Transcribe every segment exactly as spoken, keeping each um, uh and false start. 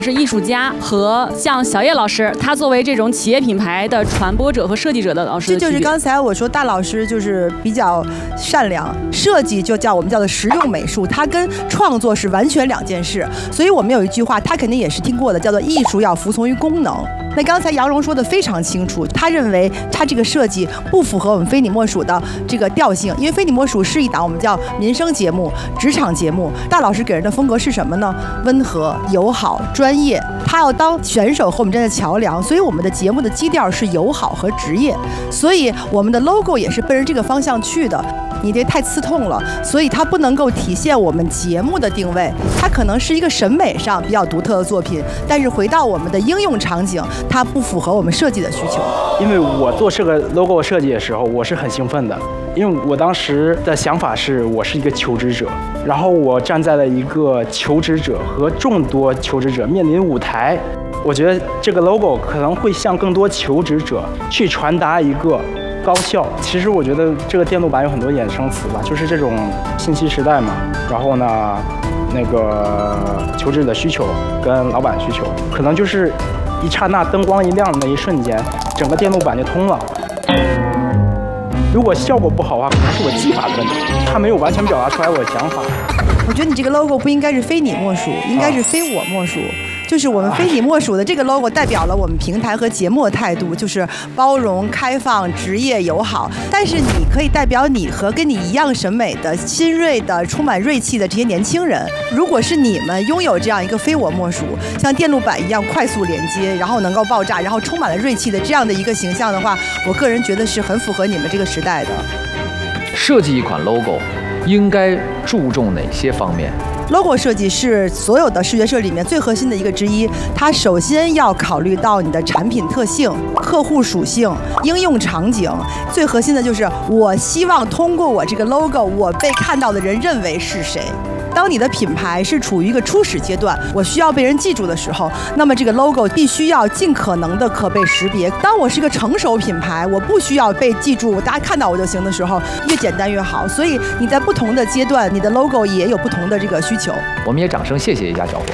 是艺术家和像小叶老师，他作为这种企业品牌的传播者和设计者的老师的这就是刚才我说大老师就是比较善良，设计就叫我们叫做实用美术，它跟创作是完全两件事。所以我们有一句话，他肯定也是听过的，叫做艺术要服从于功能。那刚才杨蓉说的非常清楚，他认为他这个设计不符合我们非你莫属的这个调性，因为非你莫属是一档我们叫民生节目、职场节目。大老师给人的风格是什么呢？温和、友好、专业。他要当选手和我们站在桥梁，所以我们的节目的基调是友好和职业，所以我们的 logo 也是奔着这个方向去的。你这太刺痛了，所以它不能够体现我们节目的定位，它可能是一个审美上比较独特的作品，但是回到我们的应用场景，它不符合我们设计的需求。 因为我做这个 logo 设计的时候，我是很兴奋的，因为我当时的想法是我是一个求职者，然后我站在了一个求职者和众多求职者面临舞台，我觉得这个 logo 可能会向更多求职者去传达一个高效。其实我觉得这个电路板有很多衍生词吧，就是这种信息时代嘛，然后呢，那个求职的需求跟老板需求，可能就是一刹那灯光一亮的那一瞬间，整个电路板就通了。如果效果不好的话，可能是我技法的问题，它没有完全表达出来我的想法。 我觉得你这个 logo 不应该是非你莫属，应该是非我莫属。就是我们非你莫属的这个 logo 代表了我们平台和节目的态度，就是包容、开放、职业、友好。但是你可以代表你和跟你一样审美的、新锐的、充满锐气的这些年轻人。如果是你们拥有这样一个非我莫属，像电路板一样快速连接，然后能够爆炸，然后充满了锐气的这样的一个形象的话，我个人觉得是很符合你们这个时代的。 设计一款 logo 应该注重哪些方面 ？logo 设计是所有的视觉设计里面最核心的一个之一，它首先要考虑到你的产品特性、客户属性、应用场景，最核心的就是我希望通过我这个 logo， 我被看到的人认为是谁。当你的品牌是处于一个初始阶段，我需要被人记住的时候，那么这个 logo 必须要尽可能的可被识别。当我是一个成熟品牌，我不需要被记住，大家看到我就行的时候，越简单越好。所以你在不同的阶段，你的 logo 也有不同的这个需求。 我们也掌声谢谢一下小伙，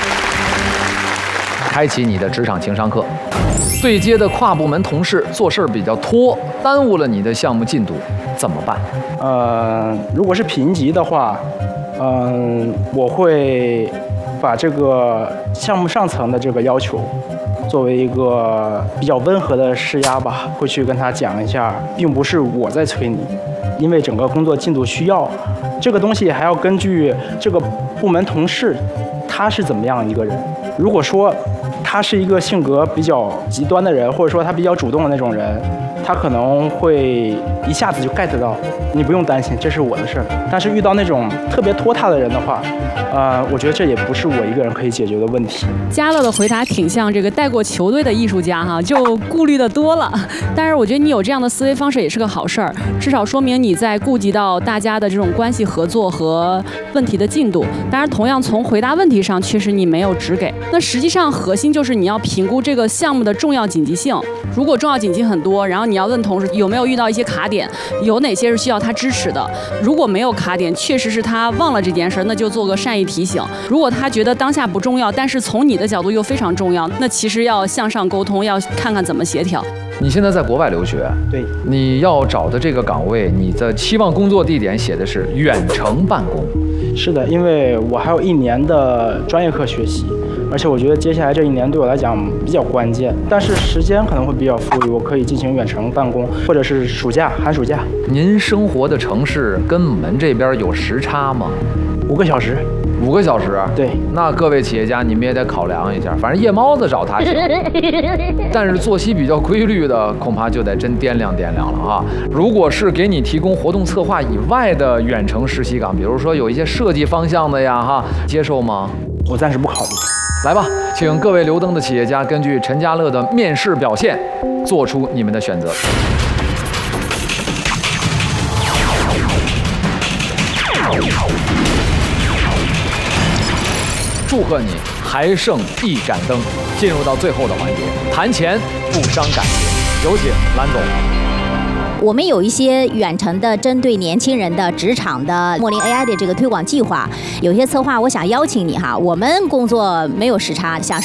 开启你的职场情商课。对接的跨部门同事做事比较拖，耽误了你的项目进度，怎么办？ 呃，如果是评级的话，嗯、呃，我会把这个项目上层的这个要求作为一个比较温和的施压吧，会去跟他讲一下，并不是我在催你，因为整个工作进度需要，这个东西还要根据这个部门同事他是怎么样一个人。如果说他是一个性格比较极端的人，或者说他比较主动的那种人，他可能会一下子就 get 到，你不用担心，这是我的事儿。但是遇到那种特别拖沓的人的话，呃，我觉得这也不是我一个人可以解决的问题。 嘉乐的回答挺像这个带过球队的艺术家哈，就顾虑的多了。但是我觉得你有这样的思维方式也是个好事儿，至少说明你在顾及到大家的这种关系合作和问题的进度。当然，同样从回答问题上，确实你没有只给。那实际上核心就是你要评估这个项目的重要紧急性。如果重要紧急很多，然后你要问同事有没有遇到一些卡点，有哪些是需要他支持的。如果没有卡点，确实是他忘了这件事，那就做个善意提醒。如果他觉得当下不重要，但是从你的角度又非常重要，那其实要向上沟通，要看看怎么协调。 你现在在国外留学， 对， 你要找的这个岗位，你的期望工作地点写的是远程办公。 是的，因为我还有一年的专业课学习，而且我觉得接下来这一年对我来讲比较关键，但是时间可能会比较富裕，我可以进行远程办公，或者是暑假、寒暑假。 您生活的城市跟我们这边有时差吗？ 五个小时。 五个小时， 对， 那各位企业家你们也得考量一下，反正夜猫子找他行，但是作息比较规律的，恐怕就得真掂量掂量了啊。如果是给你提供活动策划以外的远程实习岗，比如说有一些设计方向的呀，哈，接受吗？ 我暂时不考虑。 来吧，请各位留灯的企业家根据陈家乐的面试表现，做出你们的选择。祝贺你还剩一盏灯，进入到最后的环节，谈钱不伤感情。有请蓝总。 我们有一些远程的针对年轻人的职场的墨林 A I 的这个推广计划，有些策划我想邀请你哈，我们工作没有时差，想